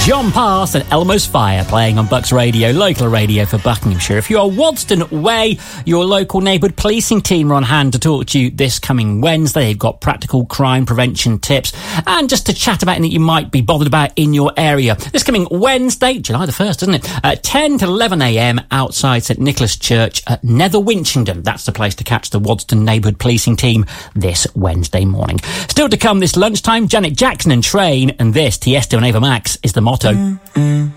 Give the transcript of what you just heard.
John Pass and Elmo's Fire playing on Bucks Radio, local radio for Buckinghamshire. If you're Wadston Way, your local neighbourhood policing team are on hand to talk to you this coming Wednesday. They've got practical crime prevention tips and just to chat about anything you might be bothered about in your area. This coming Wednesday, July the 1st, isn't it? At 10 to 11 a.m. outside St Nicholas Church at Nether Winchington. That's the place to catch the Wadston neighbourhood policing team this Wednesday morning. Still to come this lunchtime, Janet Jackson and Train, and this, Tiesto and Ava Max, is the motto.